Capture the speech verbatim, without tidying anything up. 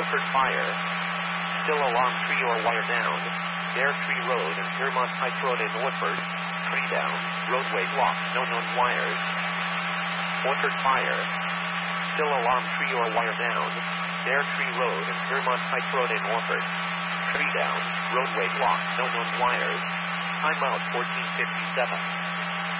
Orchard Fire. Still alarm, tree or wire down. Dare Tree Road and Piermont Heights Road in Orford. Tree down. Roadway blocked. No known wires. Orchard Fire. Still alarm, tree or wire down. Dare Tree Road and Piermont Heights Road in Orford. Tree down. Roadway blocked. No known wires. Time out fourteen fifty-seven.